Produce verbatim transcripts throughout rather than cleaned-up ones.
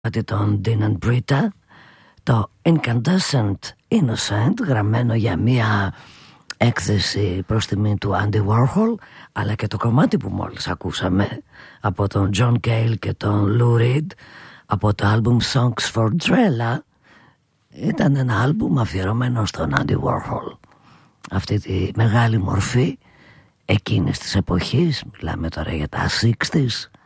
Τον Dean and Brita, το Incandescent Innocent, γραμμένο για μια έκθεση προς τιμή του Andy Warhol, αλλά και το κομμάτι που μόλις ακούσαμε από τον John Cale και τον Lou Reed από το άλμπουμ Songs for Drella ήταν ένα άλμπουμ αφιερωμένο στον Andy Warhol, αυτή τη μεγάλη μορφή εκείνης της εποχής. Μιλάμε τώρα για τα εξήντα.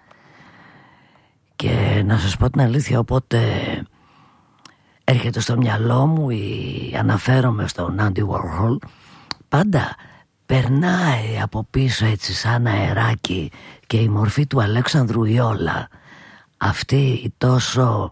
Και να σας πω την αλήθεια, οπότε έρχεται στο μυαλό μου ή αναφέρομαι στον Andy Warhol, πάντα περνάει από πίσω έτσι σαν αεράκι και η μορφή του Αλέξανδρου Ιόλα, αυτή η τόσο,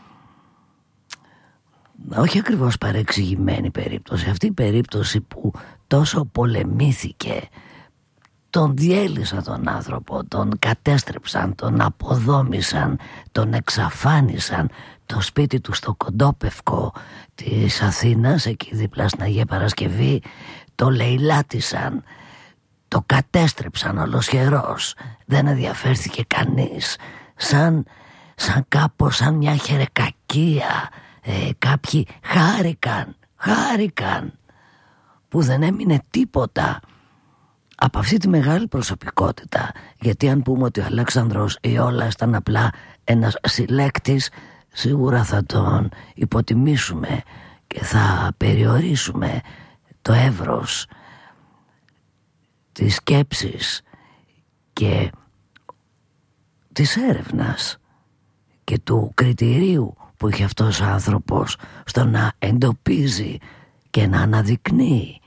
όχι ακριβώς παρεξηγημένη περίπτωση, αυτή η περίπτωση που τόσο πολεμήθηκε, τον διέλυσαν τον άνθρωπο, τον κατέστρεψαν, τον αποδόμησαν, τον εξαφάνισαν. Το σπίτι του στο Κοντόπευκο της Αθήνας, εκεί δίπλα στην Αγία Παρασκευή, το λαιλάτισαν, το κατέστρεψαν ολοσχερός. Δεν ενδιαφέρθηκε κανείς, σαν, σαν κάπως σαν μια χερεκακία. ε, Κάποιοι χάρηκαν, χάρηκαν που δεν έμεινε τίποτα από αυτή τη μεγάλη προσωπικότητα. Γιατί αν πούμε ότι ο Αλέξανδρος Ιόλας ήταν απλά ένας συλλέκτης, σίγουρα θα τον υποτιμήσουμε και θα περιορίσουμε το εύρος της σκέψης και της έρευνας και του κριτηρίου που είχε αυτός ο άνθρωπος στο να εντοπίζει και να αναδεικνύει